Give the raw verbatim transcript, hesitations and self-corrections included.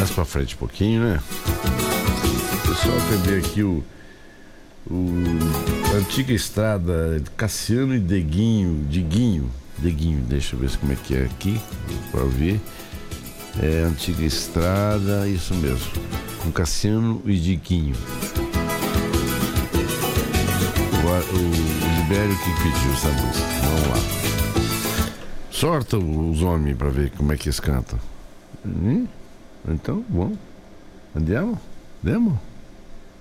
Mais pra frente um pouquinho, né? Pessoal, cadê aqui o, o a antiga estrada Cassiano e Deguinho, Diguinho, Deguinho, deixa eu ver como é que é aqui, pra ver. É, antiga estrada, isso mesmo, com Cassiano e Diguinho. O, o Libério que pediu essa música, vamos lá. Sorta os homens pra ver como é que eles cantam. Hum? Então, bom. Andiamo? Andiamo?